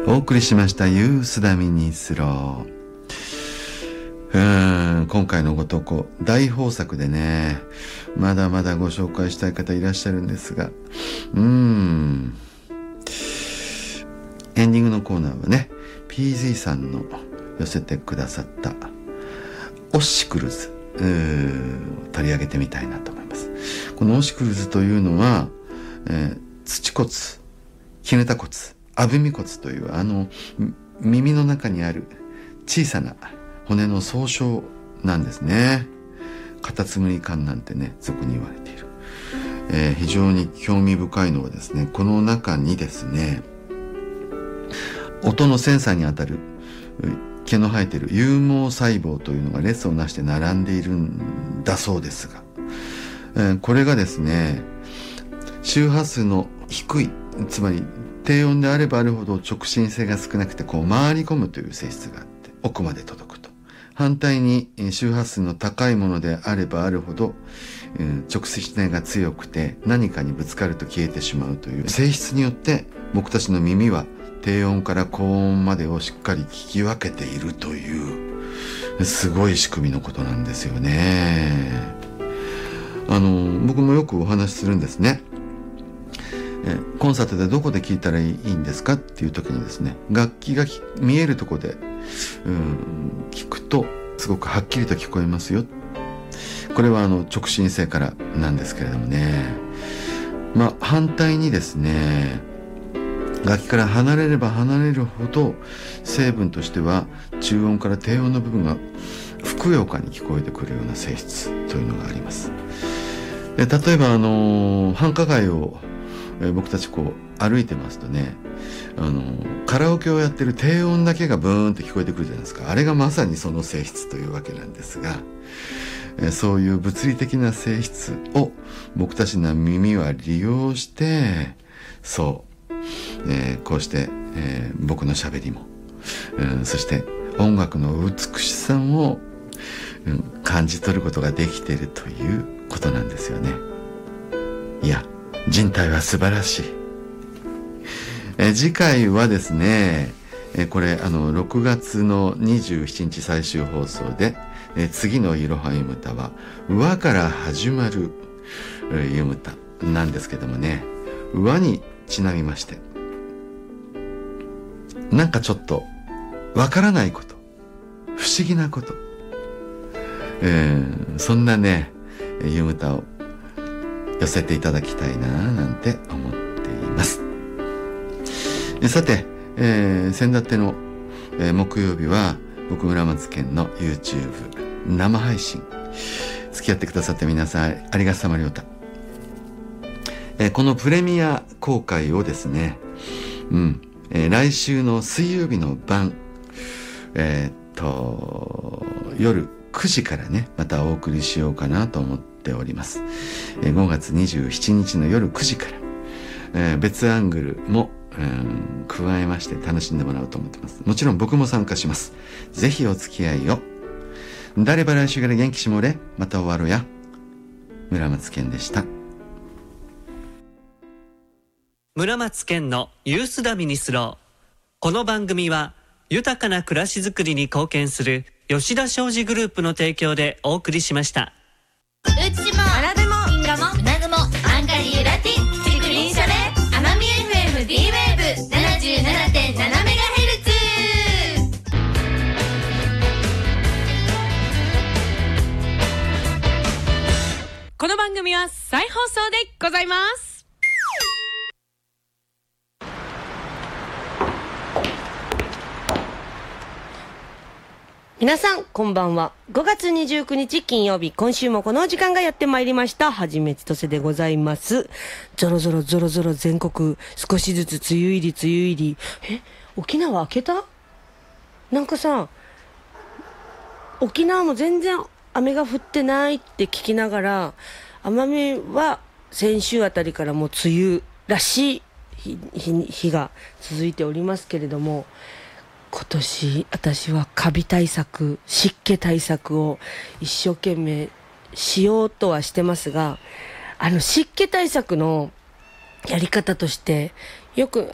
お送りしましたユースダミニスロー。今回のご投稿大豊作でね、まだまだご紹介したい方いらっしゃるんですが、エンディングのコーナーはね、PZ さんの寄せてくださったオッシクルズ取り上げてみたいなと思います。このオッシクルズというのは、土骨、絹田骨、あぶみ骨という耳の中にある小さな骨の総称なんですね。カタツムリ管なんてね、俗に言われている。非常に興味深いのはですね、この中にですね、音のセンサーにあたる毛の生えている有毛細胞というのが列をなして並んでいるんだそうですが、これがですね、周波数の低い、つまり低音であればあるほど直進性が少なくて回り込むという性質があって奥まで届くと。反対に周波数の高いものであればあるほど、直進性が強くて何かにぶつかると消えてしまうという性質によって、僕たちの耳は低音から高音までをしっかり聞き分けているというすごい仕組みのことなんですよね。僕もよくお話しするんですね。コンサートでどこで聴いたらいいんですかっていう時にですね、楽器が見えるところで聞くとすごくはっきりと聞こえますよ。これは直進性からなんですけれどもね。反対にですね、楽器から離れれば離れるほど成分としては中音から低音の部分がふくよかに聞こえてくるような性質というのがあります。例えば繁華街を僕たち歩いてますとね、カラオケをやってる低音だけがブーンって聞こえてくるじゃないですか。あれがまさにその性質というわけなんですが、そういう物理的な性質を僕たちの耳は利用して、こうして、僕の喋りも、そして音楽の美しさも、感じ取ることができているということなんですよね。いや、人体は素晴らしい。次回はですね、これ6月の27日最終放送で、次のいろは読む歌は和から始まる読む歌なんですけどもね、和にちなみまして、なんかちょっとわからないこと、不思議なこと、そんなね読む歌を寄せていただきたいななんて思っています。さて、先だっての、木曜日は僕村松健の YouTube 生配信付き合ってくださって皆さんありがさまりょうた。このプレミア公開をですね、来週の水曜日の晩、夜9時からねまたお送りしようかなと思っております。5月27日の夜9時から、別アングルも、加えまして楽しんでもらおうと思ってます。もちろん僕も参加します。ぜひお付き合いを。誰ば来週から元気しもれ。また終わろうや。村松健でした。 村松健のユースダミニスロー。この番組は豊かな暮らしづくりに貢献する吉田商事グループの提供でお送りしました。 うちもあらでもインガもうなぐもアンガリーラティキチリクリンシャレ奄美 FM D ウェーブ 77.7MHz。 この番組は再放送でございます。 皆さんこんばんは。5月29日金曜日、今週もこのお時間がやってまいりました。はじめちとせでございます。ゾロゾロゾロゾロ全国少しずつ梅雨入り。沖縄明けた？なんかさ、沖縄も全然雨が降ってないって聞きながら、奄美は先週あたりからもう梅雨らしい日が続いておりますけれども、今年私はカビ対策、湿気対策を一生懸命しようとはしてますが、湿気対策のやり方としてよく